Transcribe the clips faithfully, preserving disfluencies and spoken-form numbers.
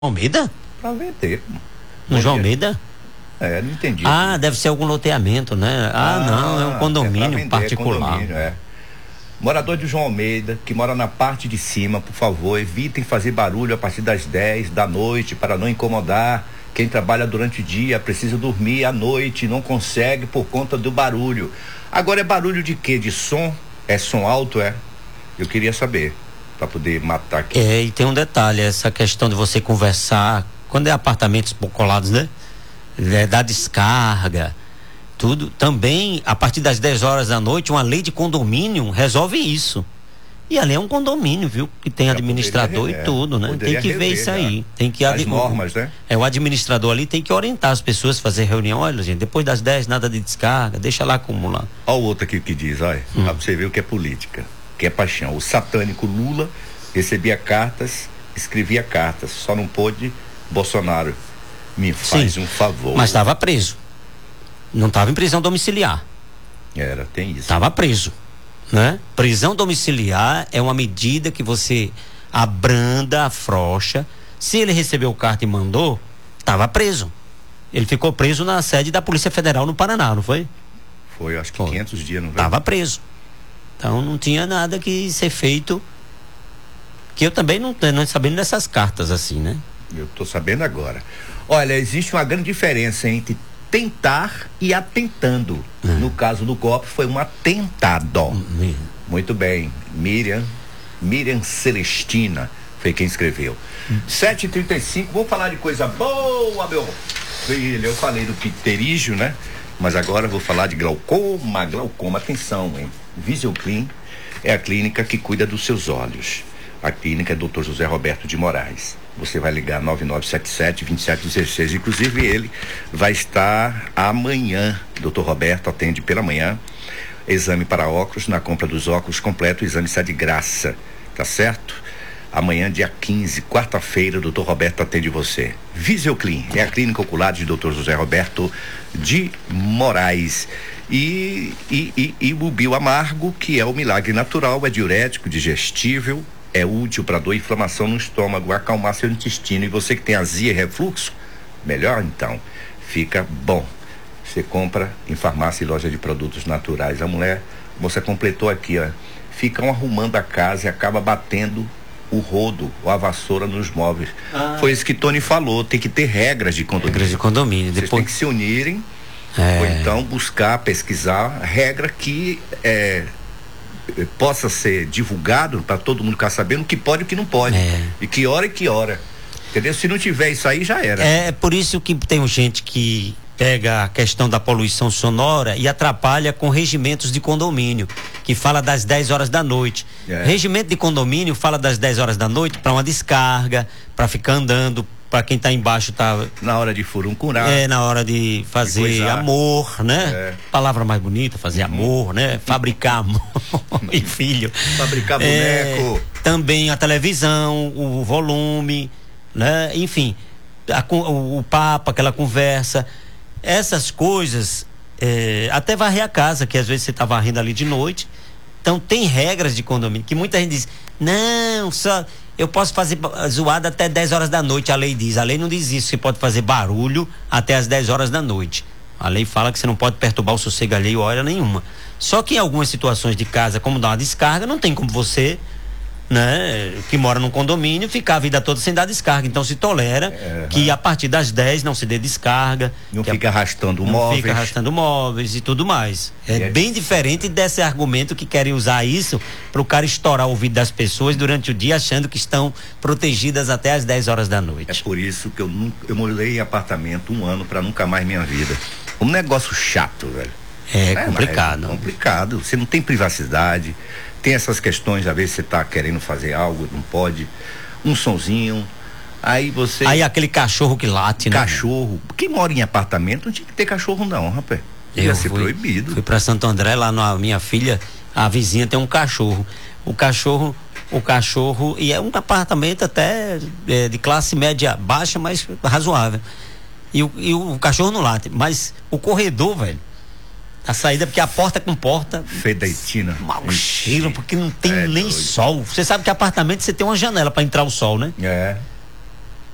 Almeida? Pra vender. No João Almeida? É, não entendi. Ah, deve ser algum loteamento, né? Ah, Ah, não, é um condomínio é pra vender, particular. É condomínio, é. Morador de João Almeida, que mora na parte de cima, por favor, evitem fazer barulho a partir das dez da noite para não incomodar. Quem trabalha durante o dia precisa dormir à noite, não consegue por conta do barulho. Agora é barulho de quê? De som? É som alto, é? Eu queria saber, para poder matar aqui. É, e tem um detalhe, essa questão de você conversar, quando é apartamentos colados, né? É, da descarga, tudo, também, a partir das dez horas da noite, uma lei de condomínio resolve isso. E ali é um condomínio, viu? Que tem Já administrador poderia, e tudo, né? Tem que ver isso aí. Tem que as normas, né? É, o administrador ali tem que orientar as pessoas a fazer reunião. Olha, gente, depois das dez, nada de descarga, deixa lá acumular. Olha o outro aqui que diz, olha, hum. pra você ver o que é política, que é paixão. O satânico Lula recebia cartas, escrevia cartas, só não pôde Bolsonaro. Me faz Sim, um favor. Mas estava preso. Não estava em prisão domiciliar. Era, tem isso. Estava preso, né? Prisão domiciliar é uma medida que você abranda, afrouxa. Se ele recebeu carta e mandou, estava preso. Ele ficou preso na sede da Polícia Federal no Paraná, não foi? Foi, acho que foi. quinhentos dias, não foi? Estava preso. Então não tinha nada que ser feito. Que eu também não estou sabendo dessas cartas assim, né? Eu estou sabendo agora. Olha, existe uma grande diferença entre tentar e atentando. É. No caso do golpe, foi um atentado. Uhum. Muito bem. Miriam, Miriam Celestina foi quem escreveu. Uhum. sete e trinta e cinco, vamos falar de coisa boa, meu filho. Eu falei do pterígio, né? Mas agora eu vou falar de glaucoma. Glaucoma, atenção, hein? Visioclean é a clínica que cuida dos seus olhos. A clínica é doutor José Roberto de Moraes. Você vai ligar nove nove sete sete, dois sete um seis. Inclusive ele vai estar amanhã. doutor Roberto atende pela manhã. Exame para óculos, na compra dos óculos completo, o exame está de graça, tá certo? Amanhã, dia quinze, quarta-feira, o doutor Roberto atende você. Visioclean é a clínica ocular de doutor José Roberto de Moraes. E, e, e, e o bioamargo, que é o milagre natural, é diurético, digestível, é útil para dor e inflamação no estômago, acalmar seu intestino. E você que tem azia e refluxo, melhor então, fica bom. Você compra em farmácia e loja de produtos naturais. A mulher, você completou aqui, ó, ficam arrumando a casa e acaba batendo o rodo ou a vassoura nos móveis. Ah. Foi isso que Tony falou, tem que ter regras de condomínio. Regras de condomínio. Vocês Depois... têm que se unirem, é. ou então buscar, pesquisar regra que é, possa ser divulgado para todo mundo ficar sabendo o que pode e o que não pode. É. E que hora e que hora. Entendeu? Se não tiver isso aí, já era. É por isso que tem gente que pega a questão da poluição sonora e atrapalha com regimentos de condomínio, que fala das dez horas da noite. É. Regimento de condomínio fala das dez horas da noite para uma descarga, para ficar andando, para quem tá embaixo tá na hora de furuncurá. É, na hora de fazer de amor, né? É. Palavra mais bonita, fazer uhum. amor, né? Fabricar amor e filho. Fabricar boneco. É, também a televisão, o volume, né? Enfim, a, o, o papo, aquela conversa. Essas coisas, é, até varrer a casa, que às vezes você tá varrendo ali de noite. Então tem regras de condomínio, que muita gente diz, não, só eu posso fazer zoada até dez horas da noite, a lei diz. A lei não diz isso, você pode fazer barulho até as dez horas da noite. A lei fala que você não pode perturbar o sossego alheio hora nenhuma. Só que em algumas situações de casa, como dar uma descarga, não tem como você, né, que mora num condomínio, ficar a vida toda sem dar descarga. Então se tolera é, que a partir das dez não se dê descarga. Não fica a, arrastando não móveis. Fica arrastando móveis e tudo mais. É, é bem diferente desse argumento que querem usar isso para o cara estourar o ouvido das pessoas durante o dia, achando que estão protegidas até as dez horas da noite. É por isso que eu, eu morei em apartamento um ano para nunca mais minha vida. Um negócio chato, velho. É, é complicado. É complicado. Você não tem privacidade. Tem essas questões, às vezes você tá querendo fazer algo, não pode, um sonzinho, aí você... Aí aquele cachorro que late, né? Cachorro, quem mora em apartamento não tinha que ter cachorro não, rapaz, ia ser proibido. Fui pra Santo André, lá na minha filha, a vizinha tem um cachorro, o cachorro, o cachorro, e é um apartamento até é, de classe média baixa, mas razoável, e o, e o cachorro não late, mas o corredor, velho, a saída, porque a porta com porta fedaitina, mau cheiro, porque não tem é nem doido. Sol. Você sabe que apartamento você tem uma janela para entrar o sol, né? É.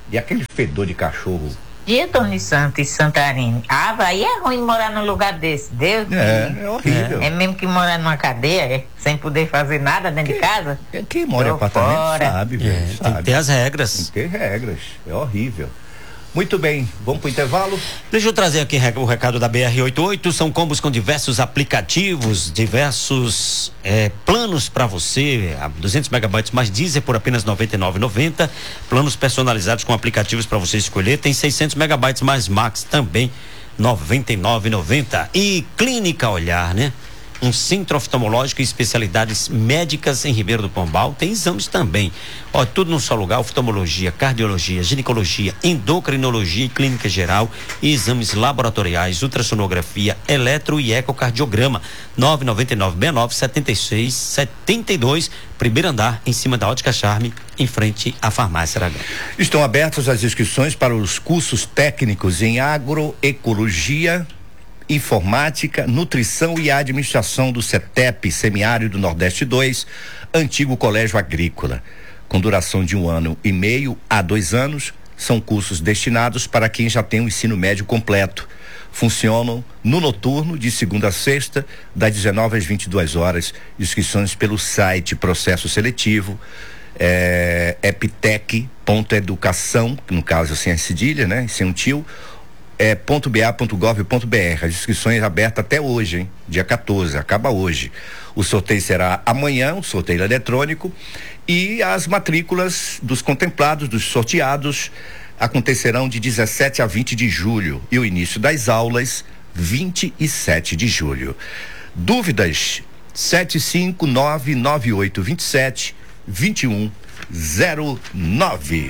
E aquele fedor de cachorro? E Tony Santos e Santarém? Ah, vai, é ruim morar num lugar desse, Deus. É, é horrível. É mesmo que morar numa cadeia, é, sem poder fazer nada dentro quem, de casa? Quem mora em apartamento fora. sabe, velho, é, sabe. Tem que ter as regras. Tem que ter regras, é horrível. Muito bem, vamos pro intervalo? Deixa eu trazer aqui o recado da B R oitenta e oito. São combos com diversos aplicativos, diversos é, planos para você. duzentos megabytes mais diesel por apenas noventa e nove reais e noventa centavos. Planos personalizados com aplicativos para você escolher. Tem seiscentos megabytes mais Max também, noventa e nove reais e noventa centavos. E Clínica Olhar, né? Um centro oftalmológico e especialidades médicas em Ribeiro do Pombal. Tem exames também. Ó, tudo num só lugar: oftalmologia, cardiologia, ginecologia, endocrinologia e clínica geral, e exames laboratoriais, ultrassonografia, eletro e ecocardiograma. nove nove nove seis nove sete seis sete dois, primeiro andar, em cima da Ótica Charme, em frente à Farmácia Aragão. Estão abertas as inscrições para os cursos técnicos em agroecologia, informática, nutrição e administração do CETEP, Semiárido Nordeste dois, antigo Colégio Agrícola. Com duração de um ano e meio a dois anos, são cursos destinados para quem já tem o ensino médio completo. Funcionam no noturno, de segunda a sexta, das dezenove às vinte e duas horas. Inscrições pelo site Processo Seletivo, é, eptec ponto educação, no caso sem a cedilha, né? Sem um tio, é .ba.gov.br. As inscrições abertas até hoje, hein? Dia quatorze, acaba hoje. O sorteio será amanhã, o sorteio eletrônico, e as matrículas dos contemplados, dos sorteados, acontecerão de dezessete a vinte de julho e o início das aulas vinte e sete de julho. Dúvidas? sete cinco nove nove oito dois sete dois um zero nove.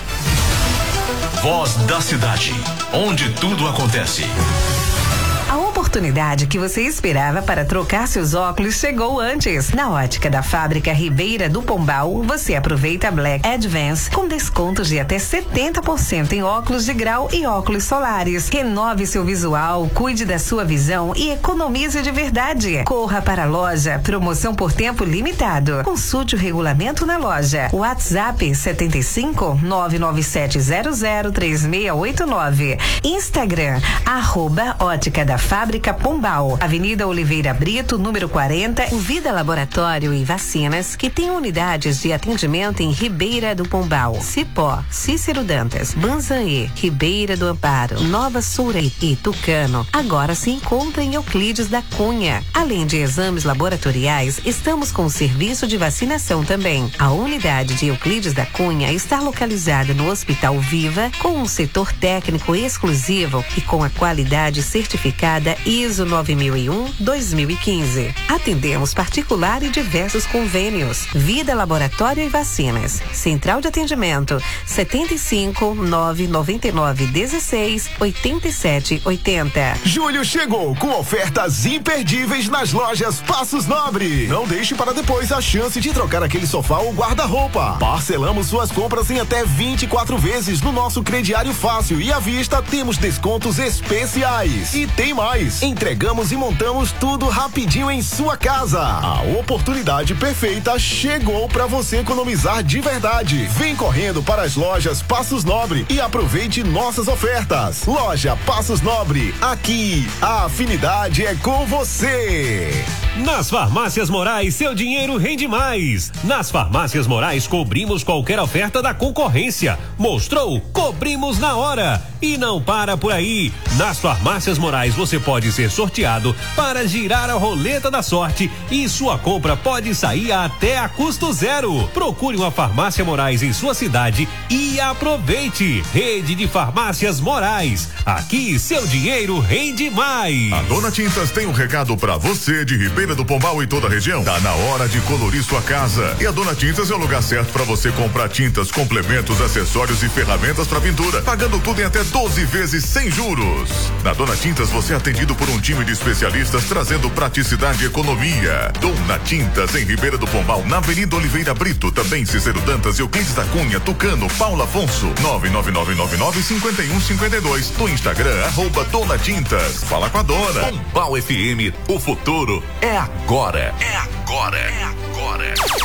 Voz da cidade, onde tudo acontece. A oportunidade que você esperava para trocar seus óculos chegou antes. Na Ótica da Fábrica Ribeira do Pombal, você aproveita Black Advance com descontos de até setenta por cento em óculos de grau e óculos solares. Renove seu visual, cuide da sua visão e economize de verdade. Corra para a loja, promoção por tempo limitado. Consulte o regulamento na loja. WhatsApp setenta e cinco, nove nove sete zero zero três seis oito nove. Instagram, arroba Ótica da Fábrica Pombal, Avenida Oliveira Brito, número quarenta, Vida Laboratório e Vacinas, que tem unidades de atendimento em Ribeira do Pombal, Cipó, Cícero Dantas, Banzaê, Ribeira do Amparo, Nova Sourei e Tucano. Agora se encontra em Euclides da Cunha. Além de exames laboratoriais, estamos com o serviço de vacinação também. A unidade de Euclides da Cunha está localizada no Hospital Viva, com um setor técnico exclusivo e com a qualidade certificada I S O nove mil e um dois mil e quinze. Atendemos particular e diversos convênios. Vida Laboratório e Vacinas. Central de atendimento setenta e cinco, nove noventa e nove, dezesseis, oitenta e sete, oitenta. Julho chegou com ofertas imperdíveis nas lojas Passos Nobre. Não deixe para depois a chance de trocar aquele sofá ou guarda-roupa. Parcelamos suas compras em até vinte e quatro vezes no nosso crediário fácil e à vista temos descontos especiais. E tem mais, entregamos e montamos tudo rapidinho em sua casa. A oportunidade perfeita chegou para você economizar de verdade. Vem correndo para as lojas Passos Nobre e aproveite nossas ofertas. Loja Passos Nobre, aqui a afinidade é com você. Nas Farmácias Morais, seu dinheiro rende mais. Nas Farmácias Morais, cobrimos qualquer oferta da concorrência. Mostrou? Cobrimos na hora. E não para por aí. Nas Farmácias Morais, você pode ser sorteado para girar a roleta da sorte e sua compra pode sair até a custo zero. Procure uma Farmácia Morais em sua cidade e aproveite. Rede de Farmácias Morais. Aqui, seu dinheiro rende mais. A Dona Tintas tem um recado para você de Ribeira do Pombal e toda a região. Tá na hora de colorir sua casa. E a Dona Tintas é o lugar certo para você comprar tintas, complementos, acessórios e ferramentas para pintura, pagando tudo em até doze vezes sem juros. Na Dona Tintas você é atendido por um time de especialistas trazendo praticidade e economia. Dona Tintas em Ribeira do Pombal, na Avenida Oliveira Brito, também Cícero Dantas, Euclides da Cunha, Tucano, Paulo Afonso, nove nove nove nove nove cinco um cinco dois. No Instagram, arroba Dona Tintas. Fala com a dona. Pombal F M, o futuro é agora. É agora. É agora.